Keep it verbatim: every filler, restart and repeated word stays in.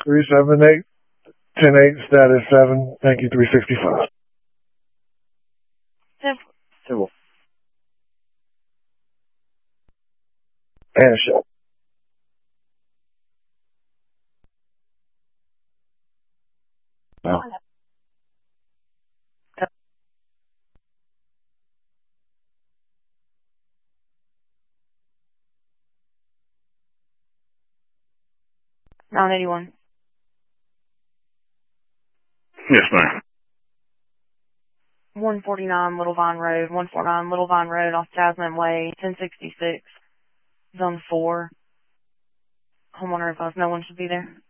three seven eight, ten eight, status seven. Thank you, three sixty-five. Civil. And show. No. nine eighty-one. Yes, ma'am. one forty-nine Little Vine Road, one forty-nine Little Vine Road off Tasman Way, ten sixty-six, zone four. Homeowner advised no one should be there.